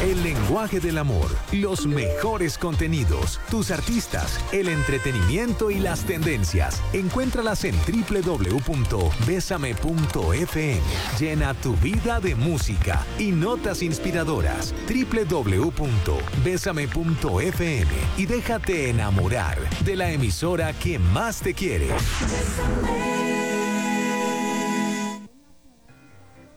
El lenguaje del amor, los mejores contenidos, tus artistas, el entretenimiento y las tendencias. Encuéntralas en www.besame.fm. Llena tu vida de música y notas inspiradoras. www.besame.fm y déjate enamorar de la emisora que más te quiere. Bésame.